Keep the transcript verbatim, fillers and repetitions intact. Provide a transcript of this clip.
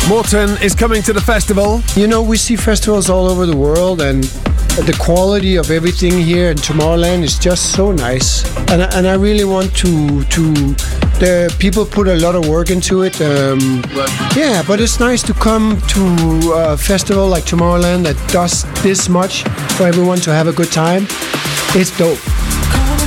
Morten is coming to the festival. You know, we see festivals all over the world, and the quality of everything here in Tomorrowland is just so nice. And, and I really want to to the people put a lot of work into it. Um, yeah, but it's nice to come to a festival like Tomorrowland that does this much for everyone to have a good time. It's dope.